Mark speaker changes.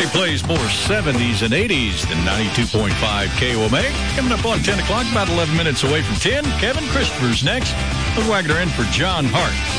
Speaker 1: He plays more 70s and 80s than 92.5 KOMA. Coming up on 10 o'clock, about 11 minutes away from 10. Kevin Christopher's next. With Wagner in for John Hart.